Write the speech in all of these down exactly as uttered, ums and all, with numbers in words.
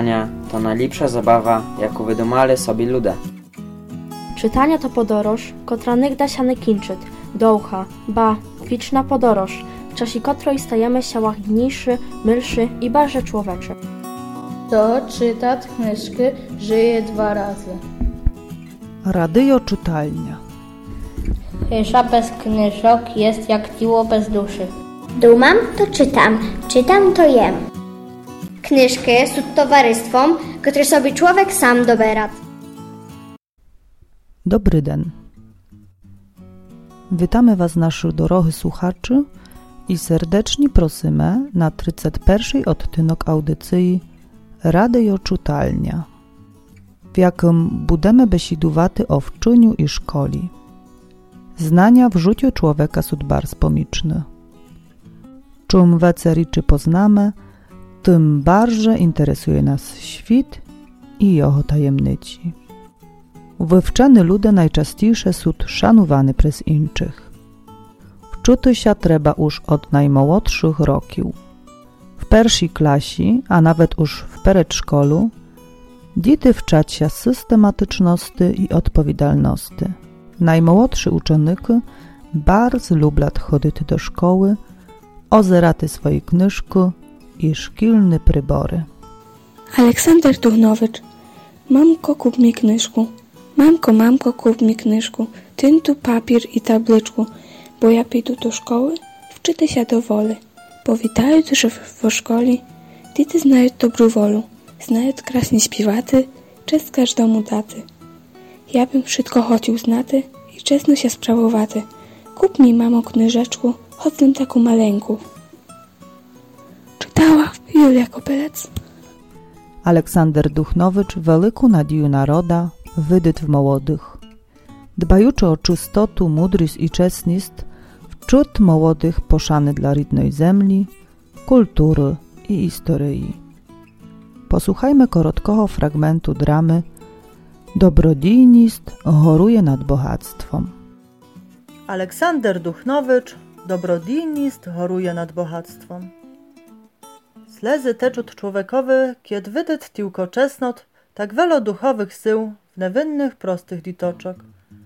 czytania to najlepsza zabawa, jaką wydumali sobie ludzie. Czytania to podoroż, kotra nigda się nie kinczyt, dołcha, ba, wieczna podoroż, w czasie której stajemy się łagodniejszy, milszy i bardziej człowieczy. To czyta knyżki żyje dwa razy. Radio czytalnia. Hysza bez knyżok jest jak tiło bez duszy. Dumam to czytam, czytam to jem. Knyżki są towarystwom, które sobie człowiek sam dobera. Dobry den. Witamy Was, naszych dorogich słuchaczy, i serdecznie prosimy na trzydziesty pierwszy odtynek audycji Radio Czytalnia, w jakim budemy besidowaty o wczyniu i szkoli. Znania w życiu człowieka są bardzo pomocne. Czym więcej rzeczy poznamy, tym bardziej interesuje nas świat i jego tajemnice. Wywczane ludy najczęściej są szanowane przez innych. Wczuty się trzeba już od najmłodszych roków. W pierwszej klasie, a nawet już w przedszkolu, dzieci wczać się systematyczności i odpowiedzialności. Najmłodszy uczennik bardzo lubią chodzić do szkoły, ozeraty swoje knyżki i szkolne przybory. Aleksander Duchnowicz. Mamko, kup mi knyżku. Mamko, mamko, kup mi knyżku. Tyntu, papier i tabliczku, bo ja pójdę do szkoły, wczyty się do woli. Powitają, że w szkole dzieci znają dobrą wolę, znają krasnie śpiewaty, cześć każdemu daty. Ja bym wszystko chciał znaty i czesno się sprawowaty. Kup mi, mamo, knyżeczku, chodzę taką maleńką. Czytała Julia Kopelec. Aleksander Duchnowicz wielką nadzieję naroda wydyt w młodych. Dbajuczy o czystotu, mądrość i czesność, wczut młodych poszany dla rідної землі, kultury i historii. Posłuchajmy krótkiego fragmentu dramy Dobrodziejność choruje nad bogactwem. Aleksander Duchnowicz, Dobrodziejność choruje nad bogactwem. Slzy teczut człowiekowy, kiedy wydyt tylko czesnot, tak wielo duchowych sył w niewinnych, prostych ditoczok.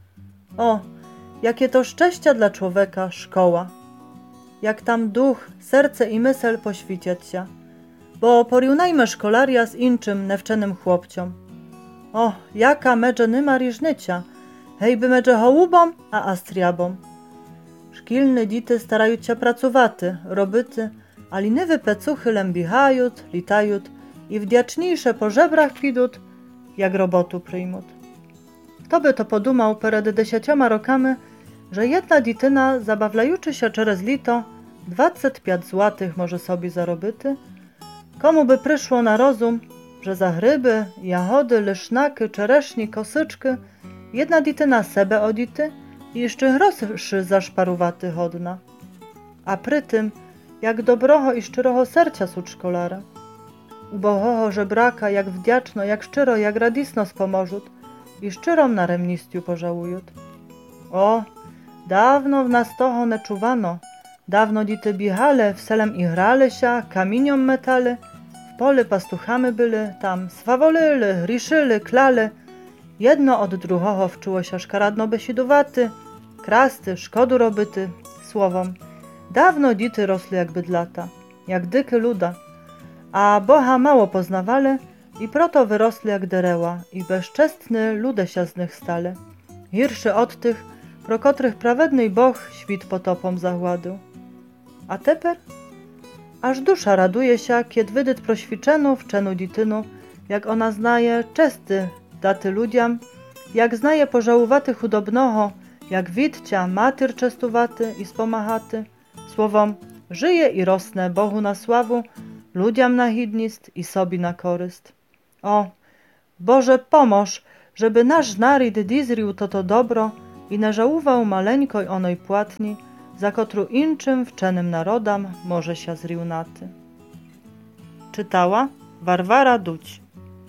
O, jakie to szczęścia dla człowieka szkoła. Jak tam duch, serce i mysl poświeciać się. Bo porównajmy szkolaria z inczym, newczenym chłopciom. O, jaka medże nyma różnica, hejby medże hołubom, a astriabom. Szkilne dity starają się pracowaty, robyty, a liniwy pecuchy lębihajut, litajut i wdziaczniejsze po żebrach pidut, jak robotu przyjmut. Kto by to podumał przed dziesięcioma rokami, że jedna dityna, zabawlajuczy się przez lito, dwadzieścia pięć złotych może sobie zarobyty? Komu by przyszło na rozum, że za gryby, jahody, lysznaki, czereśni, kosyczki, jedna dityna sebe odity i jeszcze groszy zaszparowaty chodna. A przy tym, jak dobroho i szczeroho serca są szkolara. Ubohoho żebraka, jak wdziaczno, jak szczero, jak radisno spomożut i szczerom na remnistiu pożałujut. O, dawno w nas toho nie czuwano, dawno dity bichale, w selem i grale się, kamieniom metale, w pole pastuchamy byli, tam swawolyli, riszyli, klale. Jedno od drugoho wczuło się szkaradno besidowaty, krasty, szkodu robyty, słowom. Dawno dity rosły jak bydlata, jak dyky luda, a Boha mało poznawali i proto wyrosli jak dereła i bezczestny lude się z nich stale. Hirszy od tych, pro kotrych prawedny Boh świt potopom zagładył. A teper? Aż dusza raduje się, kiedy wydyt proświczenu wczenu ditynu, jak ona znaje czesty daty ludziom, jak znaje pożałowaty chudobnoho, jak widcia matyr czestuwaty i spomachaty, słowom żyje i rosnę Bohu na sławu, ludziom na hidnist i sobie na koryst. O, Boże pomóż, żeby nasz naród dizrił to to dobro i nażałował maleńkoj onej płatni, za kotru inczym wczenym narodam może się zriunaty. Czytała Warwara Duć.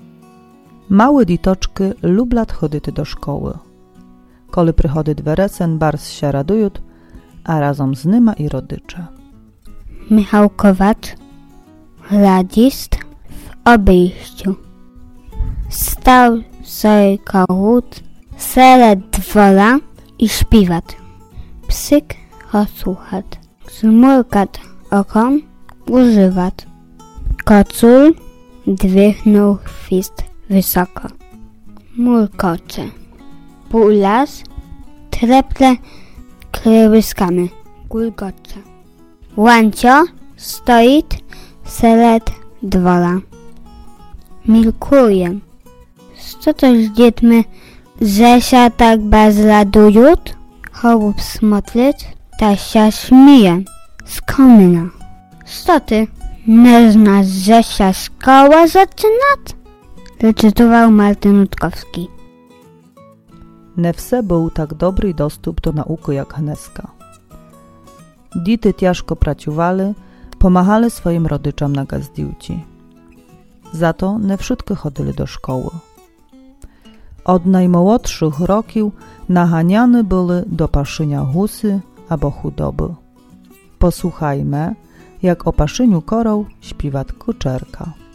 Małe ditoczki lubią chodzić do szkoły. Koli przychodzi dweresen, bars się radują, a razem z nyma i rodycze. Michał Kowacz, radist w obejściu. Stał sobie kogut, serед dwora i śpiwat. Psyk ho słuchat, zmurkat okom, używat. Kocur dwychnął chwist wysoko. Murkocze. Półlas treple kryłyskami, gulgocze. Łancio stoi serед dwora. Milkuje. Co to z dziećmi, że się tak bezradują? Chorób smotrzyć, ta się śmieje. Skomina. Co ty, nie znasz, że się szkoła zaczynać? Recytował Martin Rutkowski. Не все був так добрий доступ до науки, як Гнеска. Діти тяжко працювали, помагали своїм родичам на газдівці. Зато не wszyscy chodzili do szkoły. Od najmłodszych roków naganiane były do paszynia husy albo chudoby. Posłuchajmy, jak o paszyniu korał śpiewa Kuczerka.